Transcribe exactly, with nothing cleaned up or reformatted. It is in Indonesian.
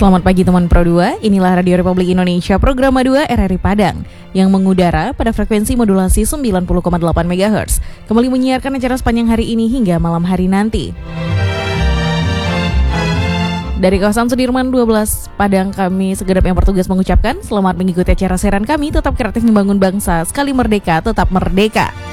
Selamat pagi teman Pro dua, inilah Radio Republik Indonesia program dua R R I Padang yang mengudara pada frekuensi modulasi sembilan puluh koma delapan megahertz. Kembali menyiarkan acara sepanjang hari ini hingga malam hari nanti. Dari kawasan Sudirman dua belas Padang, kami segenap yang bertugas mengucapkan selamat mengikuti acara siaran kami. Tetap kreatif membangun bangsa, sekali merdeka tetap merdeka.